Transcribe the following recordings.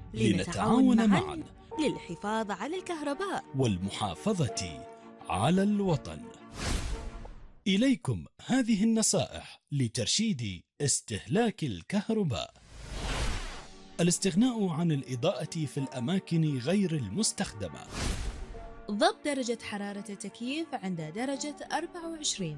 لنتعاون معا للحفاظ على الكهرباء والمحافظة على الوطن. إليكم هذه النصائح لترشيد استهلاك الكهرباء. الاستغناء عن الإضاءة في الأماكن غير المستخدمة. ضبط درجة حرارة التكييف عند درجة 24.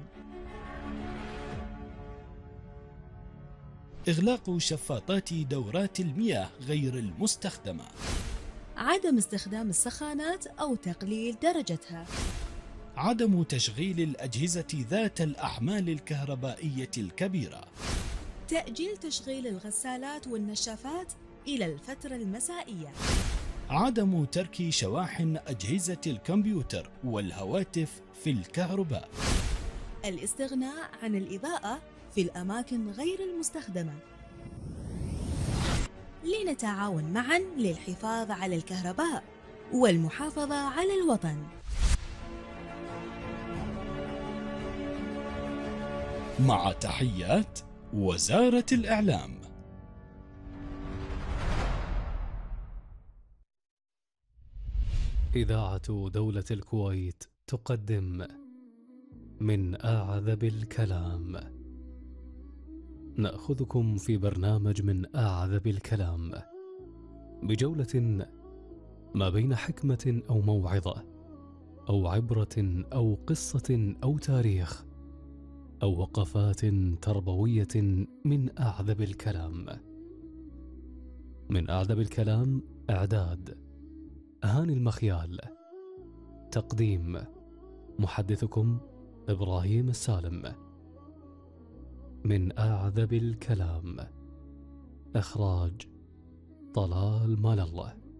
إغلاق شفاطات دورات المياه غير المستخدمة. عدم استخدام السخانات أو تقليل درجتها. عدم تشغيل الأجهزة ذات الأحمال الكهربائية الكبيرة. تأجيل تشغيل الغسالات والنشافات إلى الفترة المسائية. عدم ترك شواحن أجهزة الكمبيوتر والهواتف في الكهرباء. الاستغناء عن الإضاءة في الأماكن غير المستخدمة. لنتعاون معا للحفاظ على الكهرباء والمحافظة على الوطن. مع تحيات وزارة الإعلام. إذاعة دولة الكويت تقدم من أعذب الكلام. نأخذكم في برنامج من أعذب الكلام بجولة ما بين حكمة أو موعظة أو عبرة أو قصة أو تاريخ أو وقفات تربوية من أعذب الكلام. من أعذب الكلام، إعداد هاني المخيال، تقديم محدثكم إبراهيم السالم. من أعذب الكلام، إخراج طلال مال الله.